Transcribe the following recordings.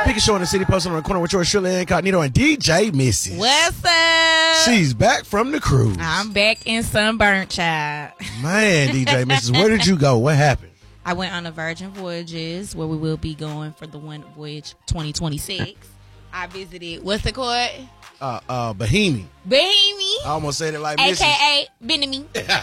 Pika Show in the city, posted on the corner with yours, Shirley Incognito and DJ Missy. What's up? She's back from the cruise. I'm back in Sunburnt, child. Man, DJ Missy, where did you go? What happened? I went on the Virgin Voyages, where we will be going for the one voyage 2026. I visited, what's it called? Bahimi. Bahimi. I almost said it like Missy. AKA Benemy.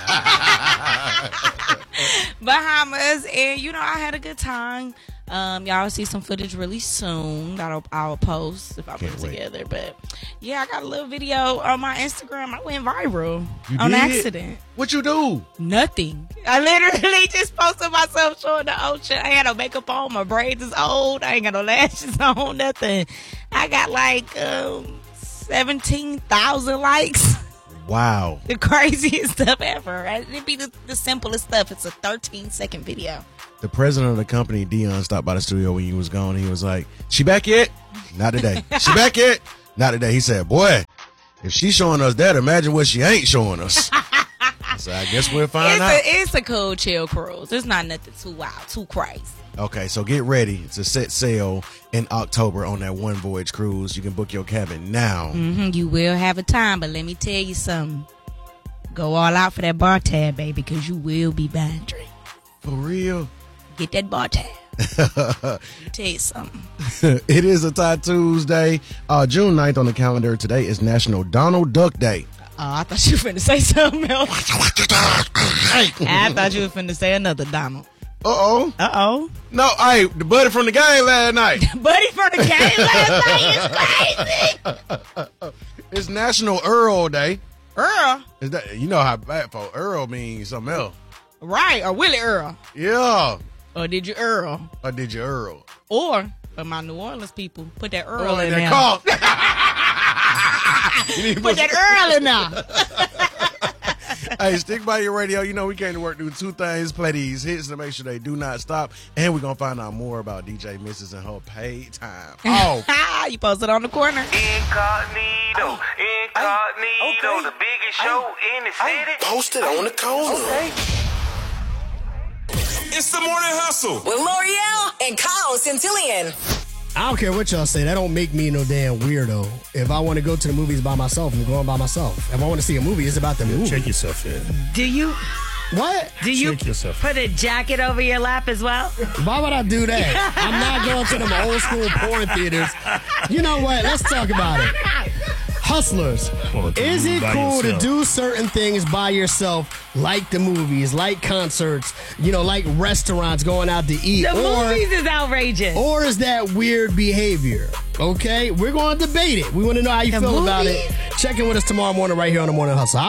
Bahamas. And, you know, I had a good time. Y'all see some footage really soon that I'll post if I put it together. But, yeah, I got a little video on my Instagram. I went viral on accident. What you do? Nothing. I literally just posted myself showing the ocean. I had no makeup on. My braids is old. I ain't got no lashes on. Nothing. I got like 17,000 likes. Wow. The craziest stuff ever. It'd be the simplest stuff. It's a 13-second video. The president of the company, Dion, stopped by the studio when you was gone. He was like, she back yet? Not today. She back yet? Not today. He said, boy, if she's showing us that, imagine what she ain't showing us. So I guess we'll find out. It's a cool, chill cruise. There's not nothing too wild, too crazy. Okay, so get ready to set sail in October on that one voyage cruise. You can book your cabin now. You will have a time, but let me tell you something. Go all out for that bar tab, baby, because you will be buying drinks. For real? Get that bar tab. Let me tell you something. It is a Tie Tuesday. June 9th on the calendar. Today is National Donald Duck Day. I thought you were finna say something else. I thought you were finna say another Donald. Uh-oh. No, hey, the buddy from the game last night. Buddy from the game last night is crazy. It's National Earl Day. Earl? Is that, you know how bad for Earl means something else. Right, or Willie Earl. Yeah. Or did you Earl? Or did you Earl? Or, for my New Orleans people, put that Earl in there. Put that Earl in there. Hey, stick by your radio. You know we came to work do two things. Play these hits to make sure they do not stop. And we're going to find out more about DJ Mrs. and her paid time. Oh. You posted on the corner. Incognito, the biggest show in the city. Posted on the corner. Okay. It's the Morning Hustle with L'Oreal and Kyle Centillion. I don't care what y'all say. That don't make me no damn weirdo. If I want to go to the movies by myself, I'm going by myself. If I want to see a movie, it's about the movie. Check yourself in. Do you Check yourself put a jacket over your lap as well? Why would I do that? I'm not going to them old school porn theaters. You know what? Let's talk about it. Hustlers, is it cool to do certain things by yourself, like the movies, like concerts, you know, like restaurants, going out to eat? The movies is outrageous. Or is that weird behavior? Okay, we're going to debate it. We want to know how you feel about it. Check in with us tomorrow morning right here on The Morning Hustle.